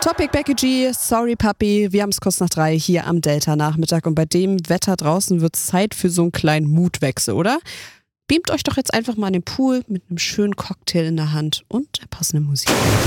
Topic Becky G, Sorry Puppy, wir haben es kurz nach 3 hier am Delta-Nachmittag und bei dem Wetter draußen wird es Zeit für so einen kleinen Mutwechsel, oder? Beamt euch doch jetzt einfach mal in den Pool mit einem schönen Cocktail in der Hand und der passenden Musik.